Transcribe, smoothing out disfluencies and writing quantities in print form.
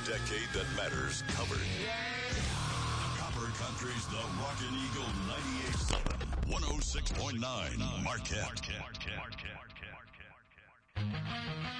decade that matters covered. Copper Country's The Rockin' Eagle 98.7, 106.9 Marquette.